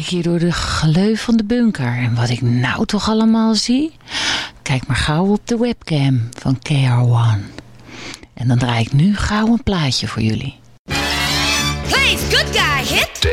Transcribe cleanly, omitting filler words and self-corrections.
ik hier door de gleuf van de bunker. En wat ik nou toch allemaal zie? Kijk maar gauw op de webcam van KR1. En dan draai ik nu gauw een plaatje voor jullie. Please, good guy, hit.